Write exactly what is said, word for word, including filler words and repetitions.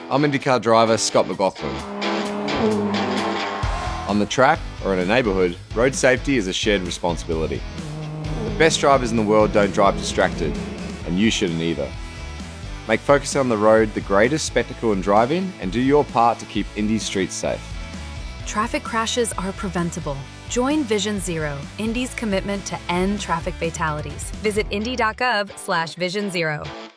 I'm IndyCar driver Scott McLaughlin. On the track or in a neighbourhood, road safety is a shared responsibility. The best drivers in the world don't drive distracted, and you shouldn't either. Make focusing on the road the greatest spectacle in driving and do your part to keep Indy's streets safe. Traffic crashes are preventable. Join Vision Zero, Indy's commitment to end traffic fatalities. Visit indy dot gov slash vision zero.